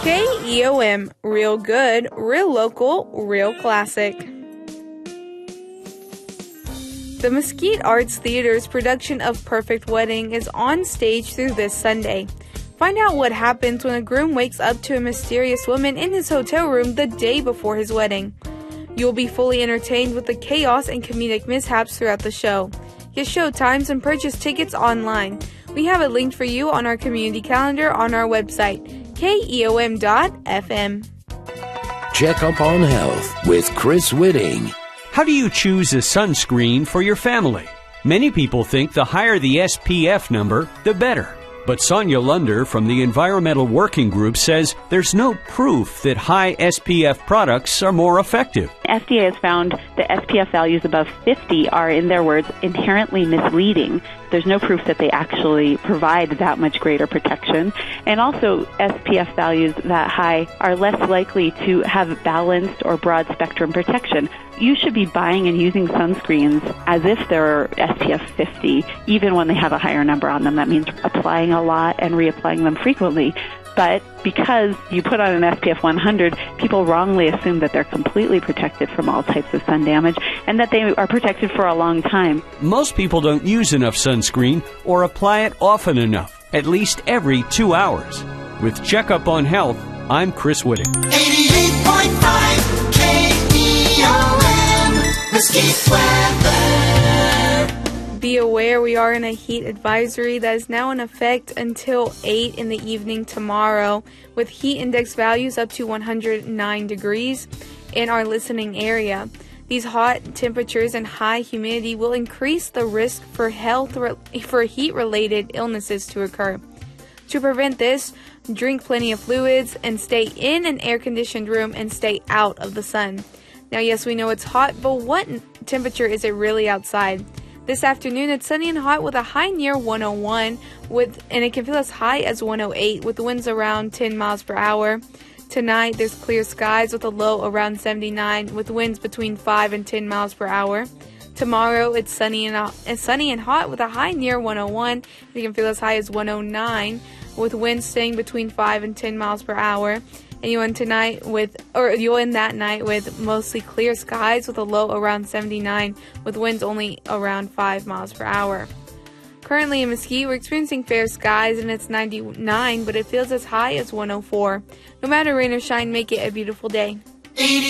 KEOM, real good, real local, real classic. The Mesquite Arts Theater's production of Perfect Wedding is on stage through this Sunday. Find out what happens when a groom wakes up to a mysterious woman in his hotel room the day before his wedding. You'll be fully entertained with the chaos and comedic mishaps throughout the show. Get show times and purchase tickets online. We have it linked for you on our community calendar on our website, keom.fm. Check up on health with Chris Whitting. How do you choose a sunscreen for your family? Many people think the higher the SPF number, the better. But Sonia Lunder from the Environmental Working Group says there's no proof that high SPF products are more effective. FDA has found that SPF values above 50 are, in their words, inherently misleading. There's no proof that they actually provide that much greater protection. And also, SPF values that high are less likely to have balanced or broad spectrum protection. You should be buying and using sunscreens as if they're SPF 50, even when they have a higher number on them. That means applying a lot and reapplying them frequently. But because you put on an SPF 100, people wrongly assume that they're completely protected from all types of sun damage and that they are protected for a long time. Most people don't use enough sunscreen or apply it often enough, at least every 2 hours. With Checkup on Health, I'm Chris Whitting. 88.5 KEOM, Mesquite Weather. Be aware we are in a heat advisory that is now in effect until 8 in the evening tomorrow, with heat index values up to 109 degrees in our listening area. These hot temperatures and high humidity will increase the risk for heat-related illnesses to occur. To prevent this, drink plenty of fluids and stay in an air-conditioned room and stay out of the sun. Now, yes, we know it's hot, but what temperature is it really outside? This afternoon, it's sunny and hot with a high near 101, and it can feel as high as 108 with winds around 10 miles per hour. Tonight, there's clear skies with a low around 79 with winds between 5 and 10 miles per hour. Tomorrow, it's sunny and hot with a high near 101. You can feel as high as 109 with winds staying between 5 and 10 miles per hour. And you'll end that night with mostly clear skies with a low around 79 with winds only around 5 miles per hour. Currently in Mesquite, we're experiencing fair skies and it's 99, but it feels as high as 104. No matter rain or shine, make it a beautiful day.